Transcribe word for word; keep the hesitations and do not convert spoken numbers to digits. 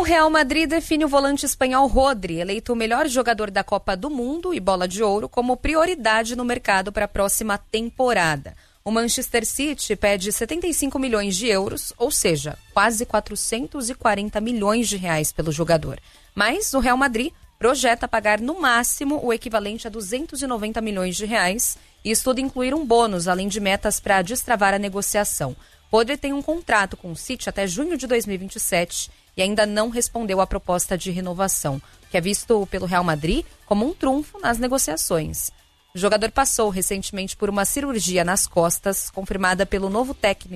Real Madrid define o volante espanhol Rodri, eleito o melhor jogador da Copa do Mundo e Bola de Ouro, como prioridade no mercado para a próxima temporada. O Manchester City pede setenta e cinco milhões de euros, ou seja, quase quatrocentos e quarenta milhões de reais pelo jogador. Mas o Real Madrid projeta pagar no máximo o equivalente a duzentos e noventa milhões de reais e estuda incluir um bônus, além de metas para destravar a negociação. Rodri tem um contrato com o City até junho de dois mil e vinte e sete e ainda não respondeu à proposta de renovação, que é visto pelo Real Madrid como um trunfo nas negociações. O jogador passou recentemente por uma cirurgia nas costas, confirmada pelo novo técnico